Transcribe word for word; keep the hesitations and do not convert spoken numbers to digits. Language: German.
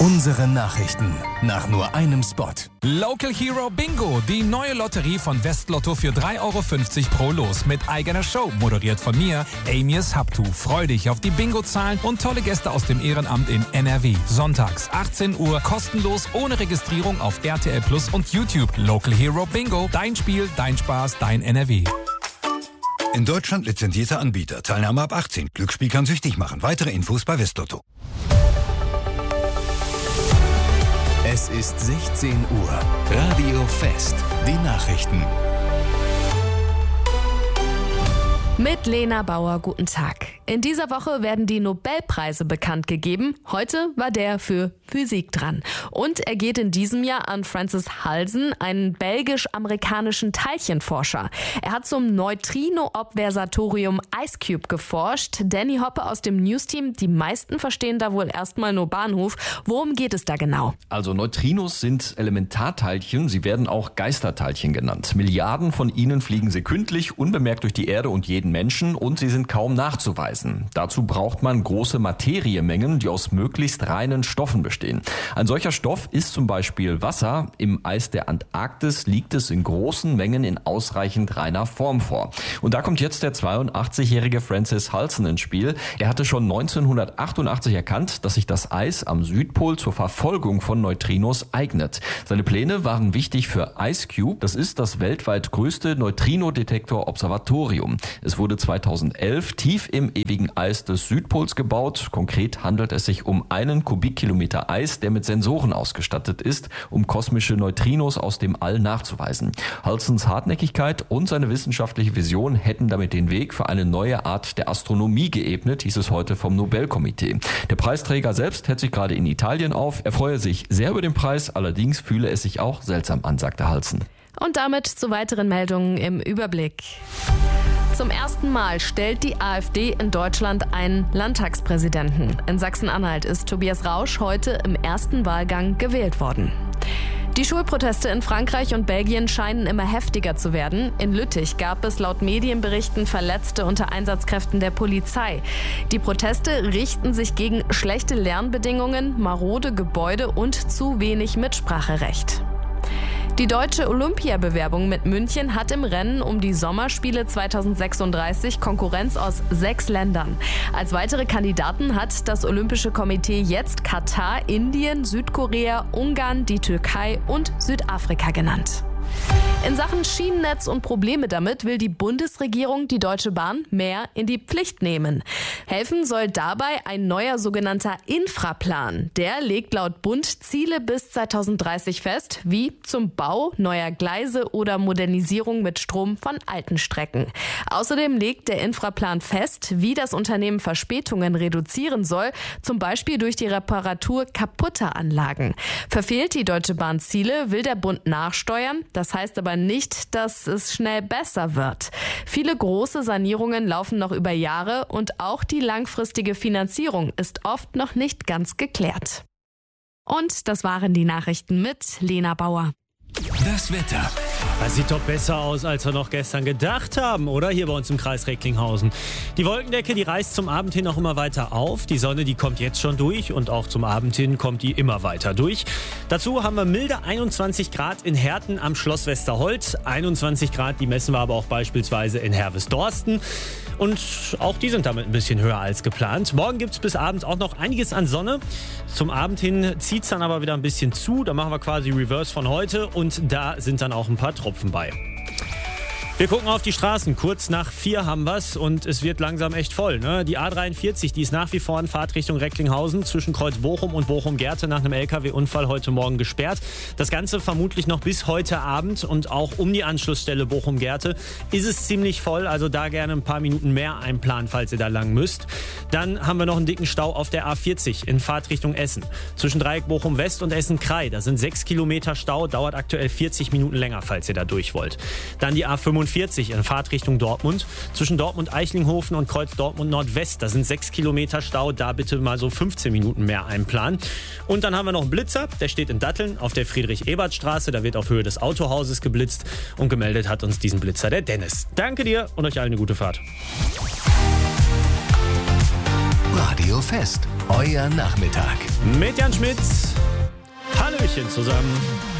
Unsere Nachrichten nach nur einem Spot. Local Hero Bingo, die neue Lotterie von Westlotto für drei Euro fünfzig pro Los mit eigener Show, moderiert von mir, Amias Habtu. Freu dich auf die Bingo-Zahlen und tolle Gäste aus dem Ehrenamt in N R W. Sonntags achtzehn Uhr, kostenlos, ohne Registrierung auf R T L Plus und YouTube. Local Hero Bingo, dein Spiel, dein Spaß, dein N R W. In Deutschland lizenzierter Anbieter. Teilnahme ab achtzehn. Glücksspiel kann süchtig machen. Weitere Infos bei Westlotto. Es ist sechzehn Uhr. Radio Fest. Die Nachrichten. Mit Lena Bauer, guten Tag. In dieser Woche werden die Nobelpreise bekannt gegeben. Heute war der für Physik dran. Und er geht in diesem Jahr an Francis Halsen, einen belgisch-amerikanischen Teilchenforscher. Er hat zum Neutrino-Observatorium IceCube geforscht. Danny Hoppe aus dem News-Team, die meisten verstehen da wohl erstmal nur Bahnhof. Worum geht es da genau? Also Neutrinos sind Elementarteilchen, sie werden auch Geisterteilchen genannt. Milliarden von ihnen fliegen sekündlich unbemerkt durch die Erde und jeden Menschen und sie sind kaum nachzuweisen. Dazu braucht man große Materiemengen, die aus möglichst reinen Stoffen bestehen. Ein solcher Stoff ist zum Beispiel Wasser. Im Eis der Antarktis liegt es in großen Mengen in ausreichend reiner Form vor. Und da kommt jetzt der zweiundachtzigjährige Francis Halsen ins Spiel. Er hatte schon neunzehnhundertachtundachtzig erkannt, dass sich das Eis am Südpol zur Verfolgung von Neutrinos eignet. Seine Pläne waren wichtig für IceCube. Das ist das weltweit größte Neutrino-Detektor-Observatorium. Es wurde zweitausendelf tief im ewigen Eis des Südpols gebaut. Konkret handelt es sich um einen Kubikkilometer Eis, der mit Sensoren ausgestattet ist, um kosmische Neutrinos aus dem All nachzuweisen. Halsens Hartnäckigkeit und seine wissenschaftliche Vision hätten damit den Weg für eine neue Art der Astronomie geebnet, hieß es heute vom Nobelkomitee. Der Preisträger selbst hält sich gerade in Italien auf. Er freue sich sehr über den Preis, allerdings fühle es sich auch seltsam an, sagte Halsen. Und damit zu weiteren Meldungen im Überblick. Zum ersten Mal stellt die AfD in Deutschland einen Landtagspräsidenten. In Sachsen-Anhalt ist Tobias Rausch heute im ersten Wahlgang gewählt worden. Die Schulproteste in Frankreich und Belgien scheinen immer heftiger zu werden. In Lüttich gab es laut Medienberichten Verletzte unter Einsatzkräften der Polizei. Die Proteste richten sich gegen schlechte Lernbedingungen, marode Gebäude und zu wenig Mitspracherecht. Die deutsche Olympiabewerbung mit München hat im Rennen um die Sommerspiele zweitausendsechsunddreißig Konkurrenz aus sechs Ländern. Als weitere Kandidaten hat das Olympische Komitee jetzt Katar, Indien, Südkorea, Ungarn, die Türkei und Südafrika genannt. In Sachen Schienennetz und Probleme damit will die Bundesregierung die Deutsche Bahn mehr in die Pflicht nehmen. Helfen soll dabei ein neuer sogenannter Infraplan. Der legt laut Bund Ziele bis zweitausenddreißig fest, wie zum Bau neuer Gleise oder Modernisierung mit Strom von alten Strecken. Außerdem legt der Infraplan fest, wie das Unternehmen Verspätungen reduzieren soll, zum Beispiel durch die Reparatur kaputter Anlagen. Verfehlt die Deutsche Bahn Ziele, will der Bund nachsteuern. Das heißt aber nicht, dass es schnell besser wird. Viele große Sanierungen laufen noch über Jahre und auch die langfristige Finanzierung ist oft noch nicht ganz geklärt. Und das waren die Nachrichten mit Lena Bauer. Das Wetter. Das sieht doch besser aus, als wir noch gestern gedacht haben, oder? Hier bei uns im Kreis Recklinghausen. Die Wolkendecke, die reißt zum Abend hin auch immer weiter auf. Die Sonne, die kommt jetzt schon durch und auch zum Abend hin kommt die immer weiter durch. Dazu haben wir milde einundzwanzig Grad in Herten am Schloss Westerholt. einundzwanzig Grad, die messen wir aber auch beispielsweise in Herwes-Dorsten. Und auch die sind damit ein bisschen höher als geplant. Morgen gibt es bis abends auch noch einiges an Sonne. Zum Abend hin zieht es dann aber wieder ein bisschen zu. Da machen wir quasi Reverse von heute und da sind dann auch ein paar Tropfen bei. Wir gucken auf die Straßen. Kurz nach vier haben wir's und es wird langsam echt voll. Ne? Die A dreiundvierzig, die ist nach wie vor in Fahrtrichtung Recklinghausen zwischen Kreuz Bochum und Bochum-Gerte nach einem L K W-Unfall heute Morgen gesperrt. Das Ganze vermutlich noch bis heute Abend und auch um die Anschlussstelle Bochum-Gerte ist es ziemlich voll. Also da gerne ein paar Minuten mehr einplanen, falls ihr da lang müsst. Dann haben wir noch einen dicken Stau auf der A vierzig in Fahrtrichtung Essen. Zwischen Dreieck Bochum-West und Essen-Krei. Da sind sechs Kilometer Stau, dauert aktuell vierzig Minuten länger, falls ihr da durch wollt. Dann die A fünfundvierzig in Fahrtrichtung Dortmund. Zwischen Dortmund-Eichlinghofen und Kreuz Dortmund-Nordwest. Da sind sechs Kilometer Stau. Da bitte mal so fünfzehn Minuten mehr einplanen. Und dann haben wir noch einen Blitzer. Der steht in Datteln auf der Friedrich-Ebert-Straße. Da wird auf Höhe des Autohauses geblitzt. Und gemeldet hat uns diesen Blitzer der Dennis. Danke dir und euch allen eine gute Fahrt. Radio Fest. Euer Nachmittag. Mit Jan Schmitz. Hallöchen zusammen.